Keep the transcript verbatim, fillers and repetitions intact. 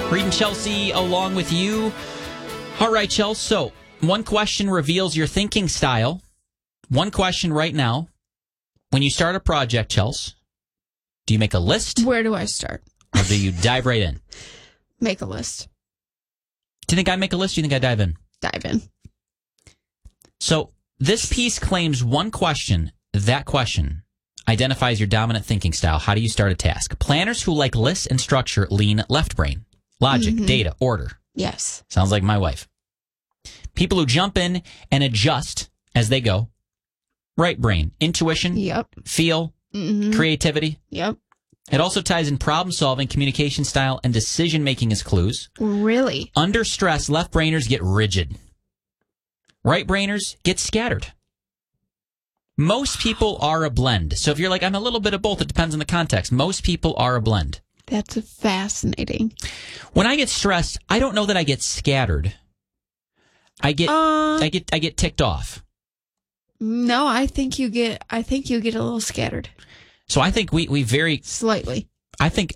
Reed and Chelsea along with you. All right, Chelsea. So, one question reveals your thinking style. One question right now. When you start a project, Chelsea, do you make a list? Where do I start? Or do you dive right in? Make a list. Do you think I make a list? Do you think I dive in? Dive in. So, this piece claims one question. That question identifies your dominant thinking style. How do you start a task? Planners who like lists and structure lean left brain. Logic, Mm-hmm. data, order. Yes. Sounds like my wife. People who jump in and adjust as they go. Right brain. Intuition. Yep. Feel. Mm-hmm. Creativity. Yep. It also ties in problem solving, communication style, and decision making as clues. Really? Under stress, left brainers get rigid. Right brainers get scattered. Most people are a blend. So if you're like, I'm a little bit of both, it depends on the context. Most people are a blend. That's fascinating. When I get stressed, I don't know that I get scattered. I get, Uh, I get, I get ticked off. No, I think you get. I think you get a little scattered. So I think we, we very, Slightly. I think